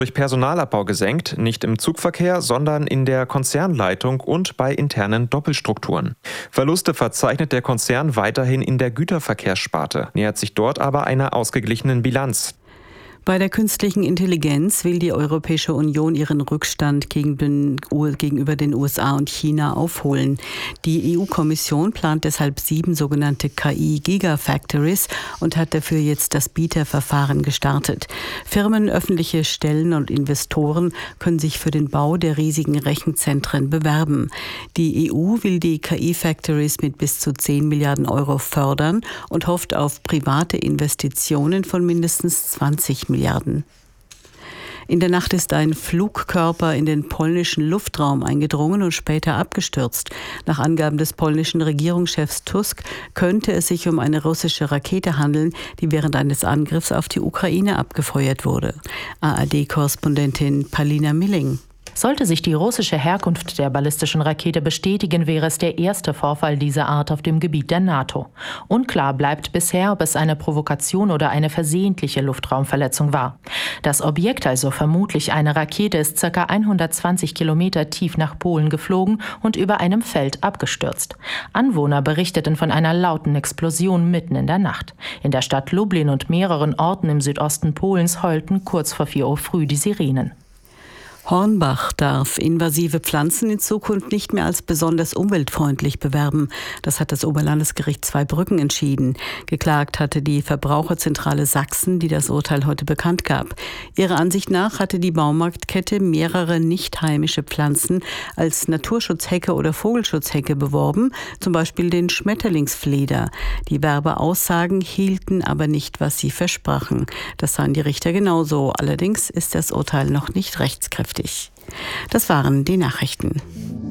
Durch Personalabbau gesenkt, nicht im Zugverkehr, sondern in der Konzernleitung und bei internen Doppelstrukturen. Verluste verzeichnet der Konzern weiterhin in der Güterverkehrssparte, nähert sich dort aber einer ausgeglichenen Bilanz. Bei der künstlichen Intelligenz will die Europäische Union ihren Rückstand gegenüber den USA und China aufholen. Die EU-Kommission plant deshalb 7 sogenannte KI-Gigafactories und hat dafür jetzt das Bieterverfahren gestartet. Firmen, öffentliche Stellen und Investoren können sich für den Bau der riesigen Rechenzentren bewerben. Die EU will die KI-Factories mit bis zu 10 Milliarden Euro fördern und hofft auf private Investitionen von mindestens 20 Milliarden. In der Nacht ist ein Flugkörper in den polnischen Luftraum eingedrungen und später abgestürzt. Nach Angaben des polnischen Regierungschefs Tusk könnte es sich um eine russische Rakete handeln, die während eines Angriffs auf die Ukraine abgefeuert wurde. ARD-Korrespondentin Palina Milling. Sollte sich die russische Herkunft der ballistischen Rakete bestätigen, wäre es der erste Vorfall dieser Art auf dem Gebiet der NATO. Unklar bleibt bisher, ob es eine Provokation oder eine versehentliche Luftraumverletzung war. Das Objekt, also vermutlich eine Rakete, ist ca. 120 Kilometer tief nach Polen geflogen und über einem Feld abgestürzt. Anwohner berichteten von einer lauten Explosion mitten in der Nacht. In der Stadt Lublin und mehreren Orten im Südosten Polens heulten kurz vor 4 Uhr früh die Sirenen. Hornbach darf invasive Pflanzen in Zukunft nicht mehr als besonders umweltfreundlich bewerben. Das hat das Oberlandesgericht Zweibrücken entschieden. Geklagt hatte die Verbraucherzentrale Sachsen, die das Urteil heute bekannt gab. Ihrer Ansicht nach hatte die Baumarktkette mehrere nicht heimische Pflanzen als Naturschutzhecke oder Vogelschutzhecke beworben, zum Beispiel den Schmetterlingsfleder. Die Werbeaussagen hielten aber nicht, was sie versprachen. Das sahen die Richter genauso. Allerdings ist das Urteil noch nicht rechtskräftig. Das waren die Nachrichten.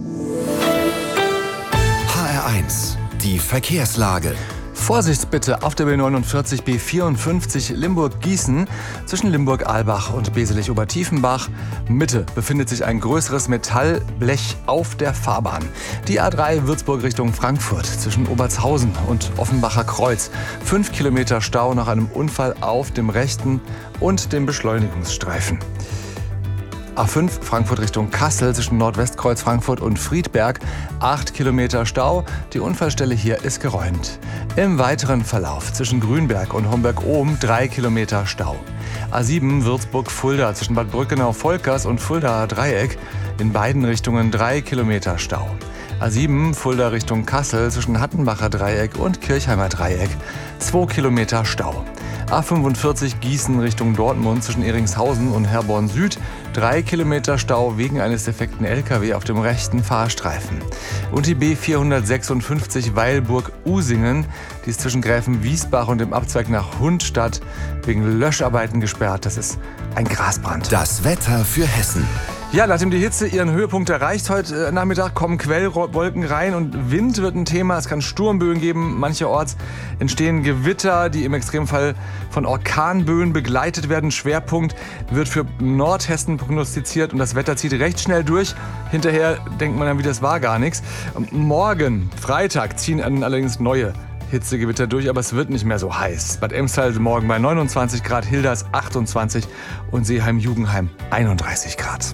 HR1, die Verkehrslage. Vorsicht bitte auf der B49 B54 Limburg-Gießen zwischen Limburg-Albach und Beselich-Obertiefenbach. Mitte befindet sich ein größeres Metallblech auf der Fahrbahn. Die A3 Würzburg Richtung Frankfurt zwischen Obertshausen und Offenbacher Kreuz. 5 Kilometer Stau nach einem Unfall auf dem rechten und dem Beschleunigungsstreifen. A5 Frankfurt Richtung Kassel zwischen Nordwestkreuz Frankfurt und Friedberg. 8 Kilometer Stau. Die Unfallstelle hier ist geräumt. Im weiteren Verlauf zwischen Grünberg und Homberg-Ohm 3 Kilometer Stau. A7 Würzburg-Fulda zwischen Bad Brückenau-Volkers und Fuldaer Dreieck. In beiden Richtungen 3 Kilometer Stau. A7 Fulda Richtung Kassel zwischen Hattenbacher Dreieck und Kirchheimer Dreieck. 2 Kilometer Stau. A45 Gießen Richtung Dortmund zwischen Eringshausen und Herborn Süd. 3 Kilometer Stau wegen eines defekten LKW auf dem rechten Fahrstreifen. Und die B456 Weilburg-Usingen, die ist zwischen Gräfenwiesbach und dem Abzweig nach Hundstadt wegen Löscharbeiten gesperrt. Das ist ein Grasbrand. Das Wetter für Hessen. Ja, nachdem die Hitze ihren Höhepunkt erreicht heute Nachmittag, kommen Quellwolken rein und Wind wird ein Thema. Es kann Sturmböen geben. Mancherorts entstehen Gewitter, die im Extremfall von Orkanböen begleitet werden. Schwerpunkt wird für Nordhessen prognostiziert und das Wetter zieht recht schnell durch. Hinterher denkt man dann wieder, es war gar nichts. Morgen, Freitag, ziehen allerdings neue Hitzegewitter durch, aber es wird nicht mehr so heiß. Bad Emstal morgen bei 29 Grad, Hilders 28 und Seeheim-Jugendheim 31 Grad.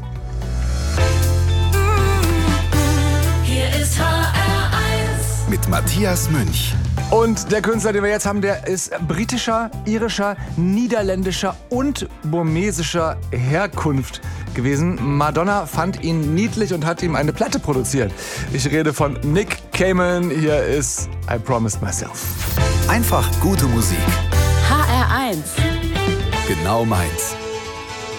Hier ist HR1 mit Matthias Münch. Und der Künstler, den wir jetzt haben, der ist britischer, irischer, niederländischer und burmesischer Herkunft gewesen. Madonna fand ihn niedlich und hat ihm eine Platte produziert. Ich rede von Nick Cayman. Hier ist I Promised Myself. Einfach gute Musik. HR1 Genau meins.